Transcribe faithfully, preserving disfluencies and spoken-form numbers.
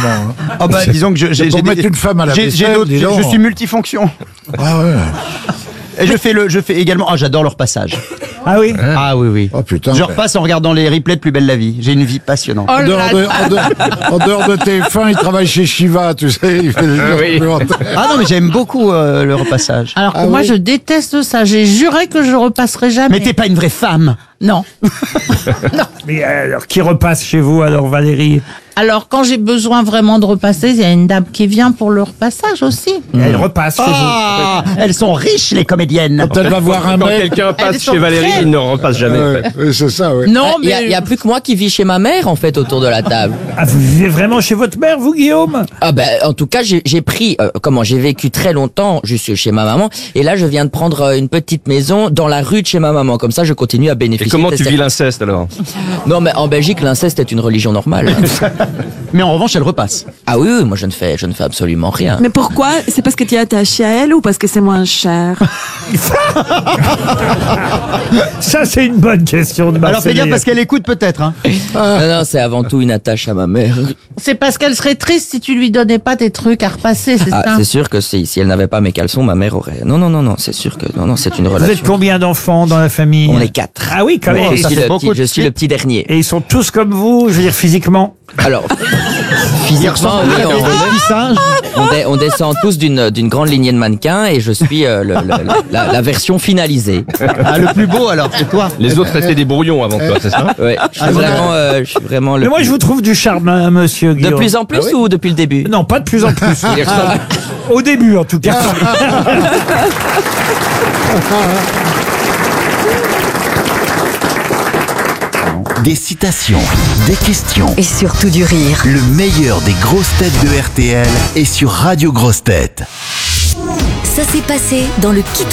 Hein. Ah bah disons que je, j'ai, pour j'ai mettre des- une femme à la j'ai- vaisselle, j'ai d'autres- dis je, donc. je suis multifonction. Ah ouais. Et je fais le, je fais également. Ah, j'adore le repassage. Ah oui. Ah oui oui. Oh putain. Je ouais. repasse en regardant les replays de Plus belle la vie. J'ai une vie passionnante. En dehors, de, en, dehors, en dehors de T F un, il travaille chez Shiva, tu sais. Il fait des documentaires. Ah non mais j'aime beaucoup euh, le repassage. Alors Ah moi, oui. je déteste ça. J'ai juré que je repasserai jamais. Mais t'es pas une vraie femme. Non. Mais euh, alors, qui repasse chez vous alors, Valérie? Alors, quand j'ai besoin vraiment de repasser, il y a une dame qui vient pour le repassage aussi. Elle repasse chez vous. Ah, elles sont riches les comédiennes. Quand elle va voir un Quand mec. quelqu'un Elles passe sont chez Valérie, très- il ne repasse jamais. en fait. Ouais, ouais, c'est ça, ouais. Non, Il mais n'y a, plus que moi qui vis chez ma mère, en fait, autour de la table. Ah, vous vivez vraiment chez votre mère, vous, Guillaume? Ah ben, en tout cas, j'ai j'ai pris, euh, comment, j'ai vécu très longtemps juste chez ma maman, et là, je viens de prendre euh, une petite maison dans la rue de chez ma maman. Comme ça, je continue à Et bénéficier. comment de tu cette- vis l'inceste alors? Non, mais en Belgique, l'inceste est une religion normale. Mais en revanche, elle repasse. Ah oui, oui, moi, je ne fais, je ne fais absolument rien. Mais pourquoi? C'est parce que tu es attaché à elle ou parce que c'est moins cher? Ça, c'est une bonne question de Alors fais Marcel. gaffe parce qu'elle écoute peut-être. Hein. Non, non, c'est avant tout une attache à ma mère. c'est parce qu'elle serait triste si tu lui donnais pas tes trucs à repasser, c'est Ah, ça? c'est sûr que si, si elle n'avait pas mes caleçons, ma mère aurait. Non, non, non, non, c'est sûr que non, non, c'est une Vous êtes relation. combien d'enfants dans la famille? On est quatre. Ah oui, quand même. je ça suis, fait le beaucoup petit, de je suis le petit dernier. Et ils sont tous comme vous, je veux dire physiquement? Alors, physiquement, oui, on, Petit singe. on, dé- on descend tous d'une d'une grande lignée de mannequins et je suis euh, le- le- la, la version finalisée. Ah, le plus beau alors, c'est toi. Les autres restaient des brouillons avant toi, c'est ça? Ouais, je suis vraiment, euh, je suis vraiment le. Mais moi, plus- je vous trouve du charme, hein, monsieur De Guillaume. plus en plus ou depuis le début? Non, pas de plus en plus. Au début, en tout cas. Des citations, des questions. Et surtout du rire. Le meilleur des grosses têtes de R T L est sur Radio Grosses Têtes. Ça s'est passé dans le Kit